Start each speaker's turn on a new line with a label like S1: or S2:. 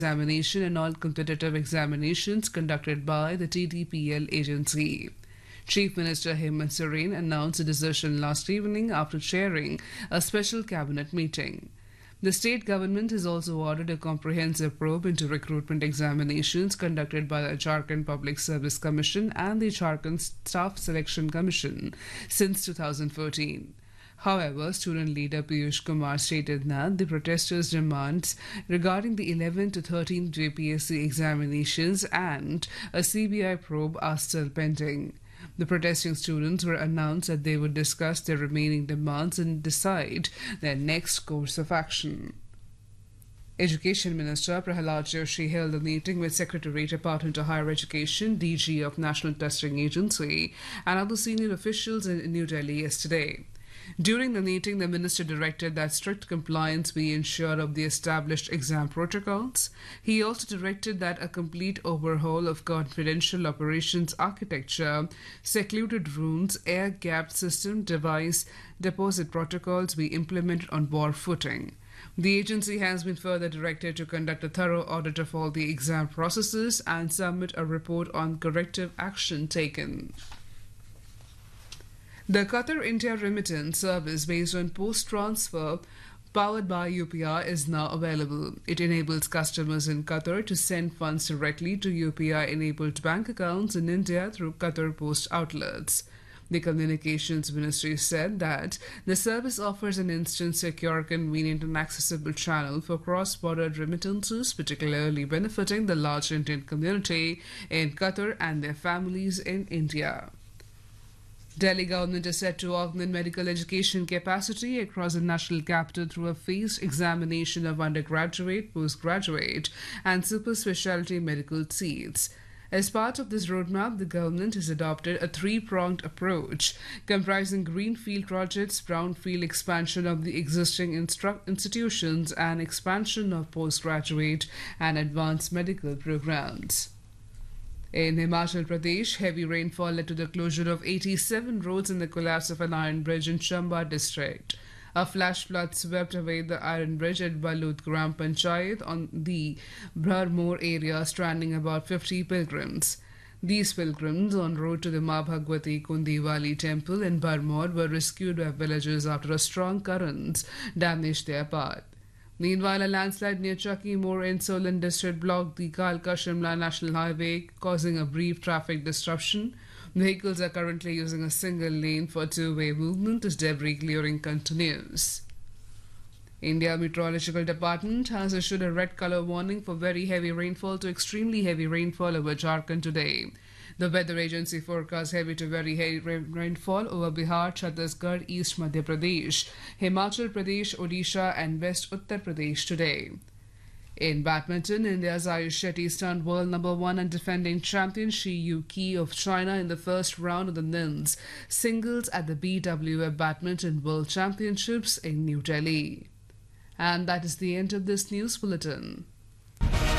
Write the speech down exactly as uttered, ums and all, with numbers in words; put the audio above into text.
S1: examination and all competitive examinations conducted by the T T P L agency. Chief Minister Hemant Soren announced a decision last evening after chairing a special cabinet meeting. The state government has also ordered a comprehensive probe into recruitment examinations conducted by the Jharkhand Public Service Commission and the Jharkhand Staff Selection Commission since two thousand fourteen. However, student leader Piyush Kumar stated that the protesters' demands regarding the eleventh to thirteenth J P S C examinations and a C B I probe are still pending. The protesting students were announced that they would discuss their remaining demands and decide their next course of action. Education Minister Prahalad Joshi held a meeting with Secretary Department of Higher Education, D G of National Testing Agency, and other senior officials in New Delhi yesterday. During the meeting, the minister directed that strict compliance be ensured of the established exam protocols. He also directed that a complete overhaul of confidential operations architecture, secluded rooms, air-gapped system, device, deposit protocols be implemented on war footing. The agency has been further directed to conduct a thorough audit of all the exam processes and submit a report on corrective action taken. The Qatar India remittance service based on post transfer powered by U P I is now available. It enables customers in Qatar to send funds directly to U P I enabled bank accounts in India through Qatar Post outlets. The Communications Ministry said that the service offers an instant, secure, convenient and accessible channel for cross-border remittances, particularly benefiting the large Indian community in Qatar and their families in India. Delhi government is set to augment medical education capacity across the national capital through a phased examination of undergraduate, postgraduate and super specialty medical seats. As part of this roadmap, the government has adopted a three-pronged approach comprising greenfield projects, brownfield expansion of the existing instru- institutions and expansion of postgraduate and advanced medical programs. In Himachal Pradesh, heavy rainfall led to the closure of eighty-seven roads and the collapse of an iron bridge in Chamba district. A flash flood swept away the iron bridge at Balut Gram Panchayat on the Bharmore area, stranding about fifty pilgrims. These pilgrims, en route to the Ma Bhagwati Kundiwali temple in Bharmore, were rescued by villagers after a strong current damaged their path. Meanwhile, a landslide near Chucky Moor in Solan district blocked the Kalka Shimla National Highway, causing a brief traffic disruption. Vehicles are currently using a single lane for two-way movement as debris clearing continues. India Meteorological Department has issued a red color warning for very heavy rainfall to extremely heavy rainfall over Jharkhand today. The weather agency forecasts heavy to very heavy rainfall over Bihar, Chhattisgarh, East Madhya Pradesh, Himachal Pradesh, Odisha and West Uttar Pradesh today. In badminton, India's Ayush Shetty stunned world number one and defending champion Shi Yuqi of China in the first round of the men's singles at the B W F Badminton World Championships in New Delhi. And that is the end of this news bulletin.